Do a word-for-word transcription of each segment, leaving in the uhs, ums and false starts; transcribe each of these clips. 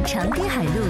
长滨海路。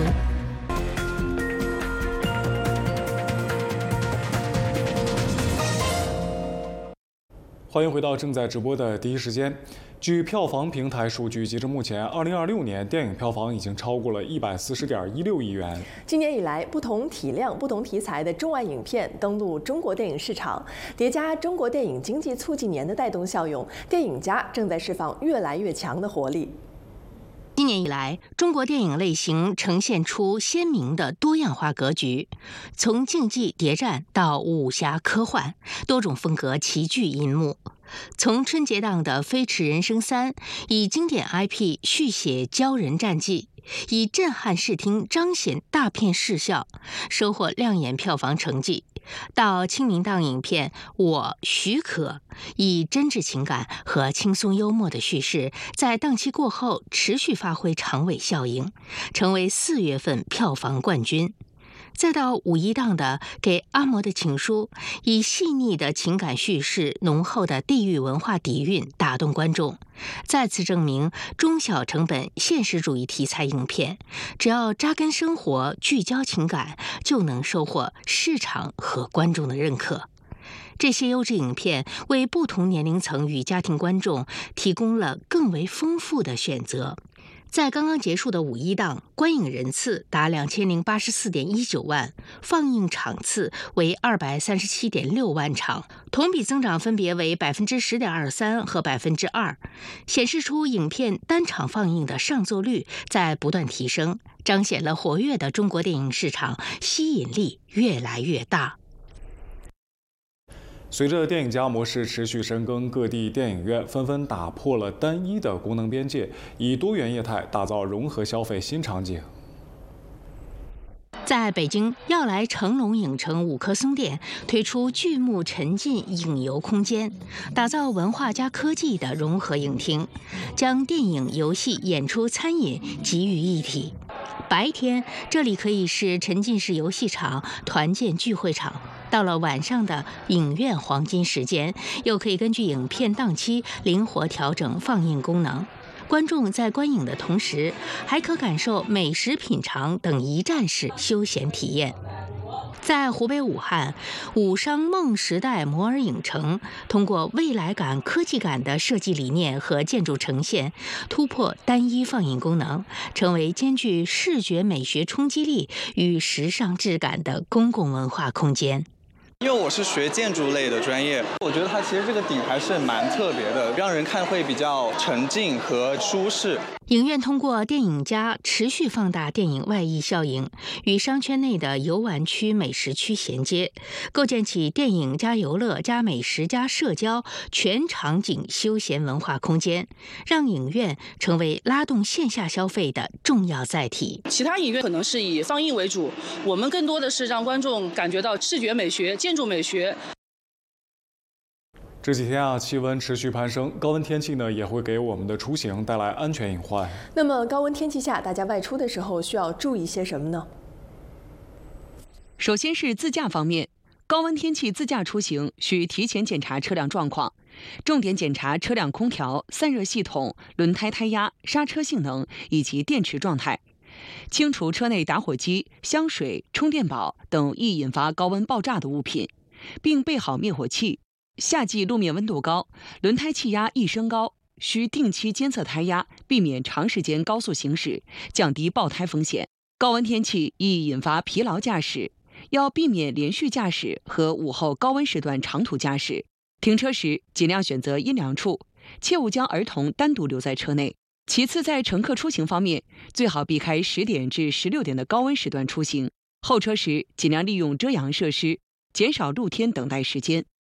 欢迎回到正在直播的第一时间。据票房平台数据，截至目前，二零二六年电影票房已经超过了一百四十点一六亿元。 今年以来，不同体量、不同题材的中外影片登陆中国电影市场，叠加中国电影经济促进年的带动效用，电影家正在释放越来越强的活力。 今年以来，中国电影类型呈现出鲜明的多样化格局，从竞技谍战到武侠科幻，多种风格齐聚银幕。从春节档的《飞驰人生三》，以经典 I P 续写骄人战绩，以震撼视听彰显大片视效，收获亮眼票房成绩，到清明档影片《我许可》，以真挚情感和轻松幽默的叙事，在档期过后持续发挥长尾效应，成为四月份票房冠军。再到五一档的《给阿嬷的情书》，以细腻的情感叙事、浓厚的地域文化底蕴打动观众，再次证明中小成本现实主义题材影片，只要扎根生活、聚焦情感，就能收获市场和观众的认可。这些优质影片为不同年龄层与家庭观众提供了更为丰富的选择。在刚刚结束的五一档，观影人次达两千零八十四点一九万，放映场次为二百三十七点六万场，同比增长分别为百分之十点二三和百分之二，显示出影片单场放映的上座率在不断提升，彰显了活跃的中国电影市场吸引力越来越大。 随着电影加模式持续深耕，各地电影院纷纷打破了单一的功能边界，以多元业态打造融合消费新场景。 在北京，要来成龙影城五棵松店推出巨幕沉浸影游空间，打造文化加科技的融合影厅，将电影、游戏、演出、餐饮集于一体。白天，这里可以是沉浸式游戏场、团建聚会场；到了晚上的影院黄金时间，又可以根据影片档期灵活调整放映功能。观众在观影的同时，还可感受美食品尝等一站式休闲体验。在湖北武汉，武商梦时代摩尔影城通过未来感、科技感的设计理念和建筑呈现，突破单一放映功能，成为兼具视觉美学冲击力与时尚质感的公共文化空间。 因为我是学建筑类的专业，我觉得它其实这个底还是蛮特别的，让人看会比较沉浸和舒适。 影院通过电影加持续放大电影外溢效应，与商圈内的游玩区、美食区衔接，构建起电影加游乐加美食加社交全场景休闲文化空间，让影院成为拉动线下消费的重要载体。 其他影院可能是以放映为主，我们更多的是让观众感觉到视觉美学、建筑美学。 这几天啊，气温持续攀升，高温天气呢也会给我们的出行带来安全隐患。 那么高温天气下，大家外出的时候需要注意些什么呢？ 首先是自驾方面，高温天气自驾出行需提前检查车辆状况，重点检查车辆空调、散热系统、轮胎胎压、刹车性能以及电池状态，清除车内打火机、香水、充电宝等易引发高温爆炸的物品，并备好灭火器。夏季路面温度高，轮胎气压易升高，需定期监测胎压，避免长时间高速行驶，降低爆胎风险。高温天气易引发疲劳驾驶，要避免连续驾驶和午后高温时段长途驾驶。停车时尽量选择阴凉处，切勿将儿童单独留在车内。其次，在乘客出行方面，最好避开十点至十六点的高温时段出行。候车时尽量利用遮阳设施，减少露天等待时间。